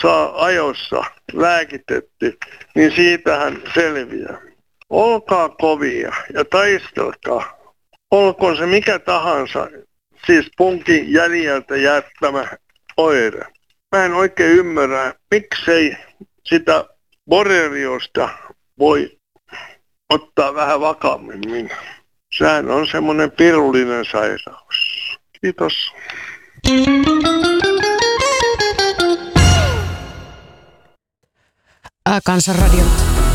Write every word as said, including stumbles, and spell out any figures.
saa ajoissa lääkitetty, niin siitähän selviää. Olkaa kovia ja taistelkaa. Olkoon se mikä tahansa, siis punkin jäljeltä jättämä oire. Mä en oikein ymmärrä, miksei sitä borreliosta voi ottaa vähän vakavammin. Sehän on semmoinen pirullinen sairaus. Kiitos. Kansanradion